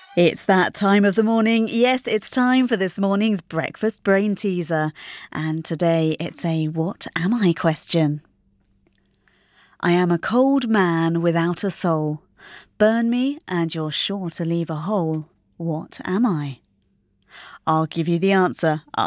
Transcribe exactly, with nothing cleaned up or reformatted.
It's that time of the morning. Yes, it's time for this morning's breakfast brain teaser. And today it's a what am I question. I am a cold man without a soul. Burn me and you're sure to leave a hole. What am I? I'll give you the answer after